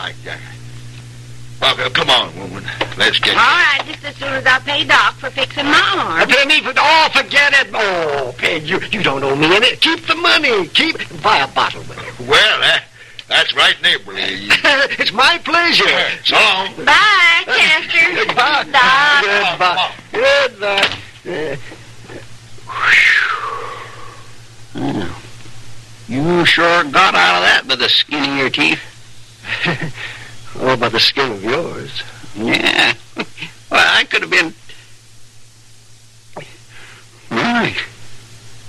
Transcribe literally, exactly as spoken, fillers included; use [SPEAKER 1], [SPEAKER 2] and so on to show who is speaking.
[SPEAKER 1] I, I, well, come on, woman. Let's get...
[SPEAKER 2] All right, just as soon as I pay Doc for fixing my arm.
[SPEAKER 3] Uh, pay me for... Oh, forget it. Oh, Peg, you, you don't owe me any. Keep the money. Keep... Buy a bottle with it.
[SPEAKER 1] Well, uh, that's right neighborly.
[SPEAKER 3] It's my pleasure.
[SPEAKER 1] So long.
[SPEAKER 2] Bye, Chester.
[SPEAKER 3] Goodbye.
[SPEAKER 2] Doc.
[SPEAKER 3] Goodbye. Goodbye. Uh,
[SPEAKER 4] You sure got out of that by the skin of your teeth.
[SPEAKER 3] Or by the skin of yours.
[SPEAKER 4] Yeah. Well, I could have been... Right.